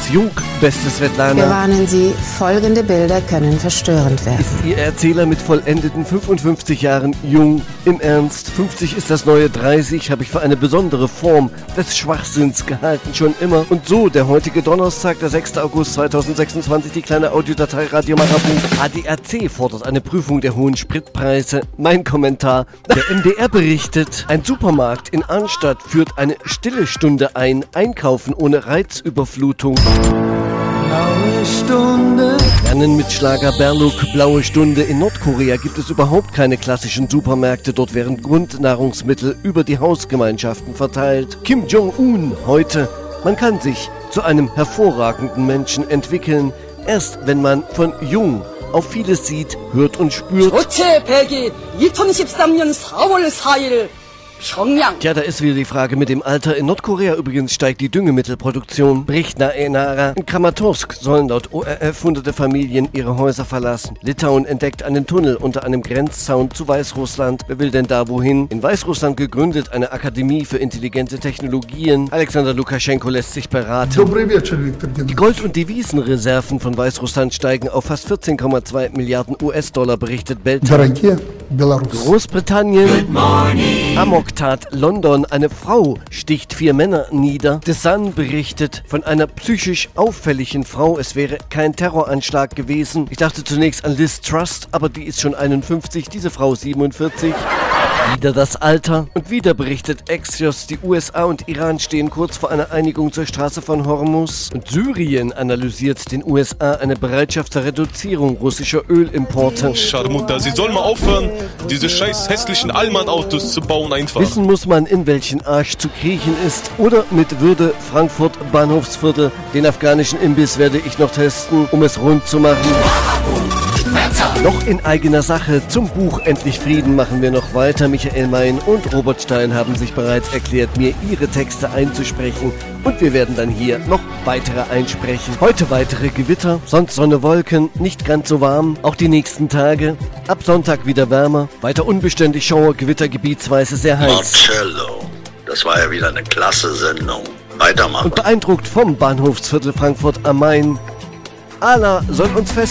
Jung, beste Svetlana. Wir warnen Sie, folgende Bilder können verstörend werden. Ist Ihr Erzähler mit vollendeten 55 Jahren jung? Im Ernst, 50 ist das neue 30, habe ich für eine besondere Form des Schwachsinns gehalten, schon immer. Und so, der heutige Donnerstag, der 6. August 2026, die kleine Audiodatei Radio Marabu. ADAC fordert eine Prüfung der hohen Spritpreise. Mein Kommentar, der MDR berichtet, ein Supermarkt in Arnstadt führt eine stille Stunde ein, einkaufen ohne Reizüberflutung. Blaue Stunde. Lernen mit Schlager Berluk, blaue Stunde. In Nordkorea gibt es überhaupt keine klassischen Supermärkte. Dort werden Grundnahrungsmittel über die Hausgemeinschaften verteilt. Kim Jong-un heute. Man kann sich zu einem hervorragenden Menschen entwickeln, erst wenn man von jung auf vieles sieht, hört und spürt. 조체 100일 2013년 4월 4일 평양. Tja, da ist wieder die Frage mit dem Alter. In Nordkorea übrigens steigt die Düngemittelproduktion. Bericht Naenara. In Kramatorsk sollen laut ORF hunderte Familien ihre Häuser verlassen. Litauen entdeckt einen Tunnel unter einem Grenzzaun zu Weißrussland. Wer will denn da wohin? In Weißrussland gegründet eine Akademie für intelligente Technologien. Alexander Lukaschenko lässt sich beraten. Die Gold- und Devisenreserven von Weißrussland steigen auf fast 14,2 Milliarden US-Dollar, berichtet Bild. Großbritannien. Amoktat London. Eine Frau sticht 4 Männer nieder. The Sun berichtet von einer psychisch auffälligen Frau. Es wäre kein Terroranschlag gewesen. Ich dachte zunächst an Liz Truss, aber die ist schon 51, diese Frau 47. Wieder das Alter. Und wieder berichtet Axios, die USA und Iran stehen kurz vor einer Einigung zur Straße von Hormuz. Und Syrien analysiert den USA eine Bereitschaft zur Reduzierung russischer Ölimporte. Scharmutter, sie soll mal aufhören, diese scheiß hässlichen Allmann-Autos zu bauen einfach. Wissen muss man, in welchen Arsch zu kriechen ist. Oder mit Würde Frankfurt Bahnhofsviertel. Den afghanischen Imbiss werde ich noch testen, um es rund zu machen. Noch in eigener Sache. Zum Buch Endlich Frieden machen wir noch weiter. Michael Mein und Robert Stein haben sich bereits erklärt, mir ihre Texte einzusprechen. Und wir werden dann hier noch weitere einsprechen. Heute weitere Gewitter, sonst Sonne, Wolken, nicht ganz so warm. Auch die nächsten Tage. Ab Sonntag wieder wärmer. Weiter unbeständig Schauer, Gewitter, gebietsweise sehr heiß. Marcello, das war ja wieder eine klasse Sendung. Weitermachen. Und beeindruckt vom Bahnhofsviertel Frankfurt am Main. Allah soll uns fest